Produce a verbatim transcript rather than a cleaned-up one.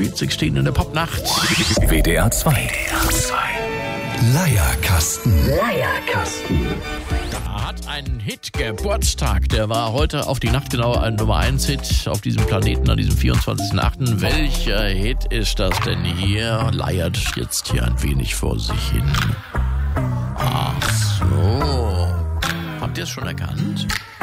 Sweet sechzehn in der Popnacht. W D R zwei. Leierkasten. Leierkasten. Da hat ein Hit Geburtstag. Der war heute auf die Nacht genau ein Nummer eins Hit auf diesem Planeten an diesem vierundzwanzigsten achten Welcher Hit ist das denn hier? Leiert jetzt hier ein wenig vor sich hin. Ach so. Habt ihr es schon erkannt?